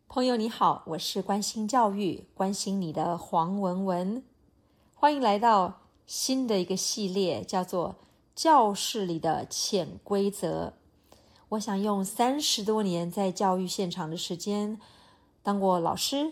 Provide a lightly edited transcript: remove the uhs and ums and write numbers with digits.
朋友你好，我是关心教育、关心你的黄文文，欢迎来到新的一个系列，叫做教室里的潜规则。我想用30多年在教育现场的时间，当过老师、